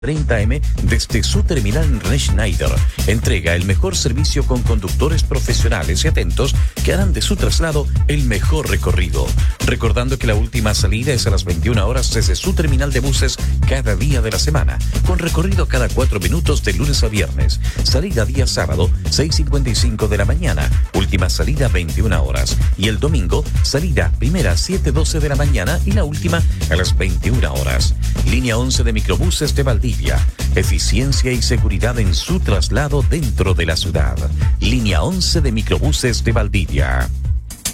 30M desde su terminal en René Schneider. Entrega el mejor servicio con conductores profesionales y atentos que harán de su traslado el mejor recorrido. Recordando que la última salida es a las 21 horas desde su terminal de buses cada día de la semana, con recorrido cada 4 minutos de lunes a viernes. Salida día sábado, 6:55 de la mañana. Última salida 21 horas. Y el domingo, salida primera 7:12 de la mañana y la última a las 21 horas. Línea 11 de microbuses de Valdivia. Eficiencia y seguridad en su traslado dentro de la ciudad. Línea 11 de microbuses de Valdivia.